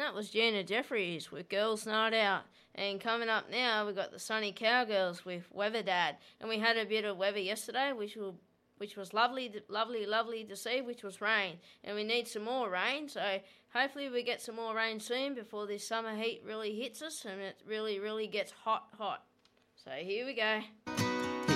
that was Gina Jeffries with Girls Night Out. And coming up now, we've got the Sunny Cowgirls with Weather Dad. And we had a bit of weather yesterday, which was lovely to see, which was rain. And we need some more rain, so hopefully we get some more rain soon before this summer heat really hits us and it really gets hot. So here we go.